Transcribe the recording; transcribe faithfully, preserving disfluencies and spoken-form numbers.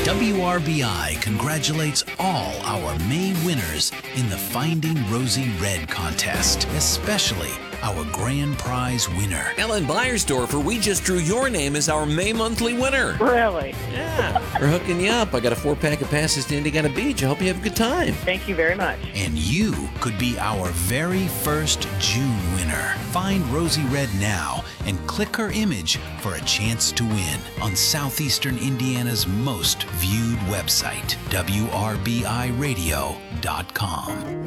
W R B I congratulates all our May winners in the Finding Rosie Red contest, especially our grand prize winner. Ellen Beiersdorfer, we just drew your name as our May monthly winner. Really? Yeah. We're hooking you up. I got a four-pack of passes to Indiana Beach. I hope you have a good time. Thank you very much. And you could be our very first June winner. Find Rosie Red now and click her image for a chance to win on Southeastern Indiana's most viewed website, W R B I radio dot com.